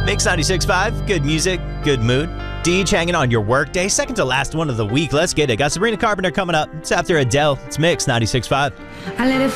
Mix 96.5, good music, good mood. Deej hanging on your work day, second to last one of the week. Let's get it. Got Sabrina Carpenter coming up. It's after Adele. It's Mix 96.5. I let it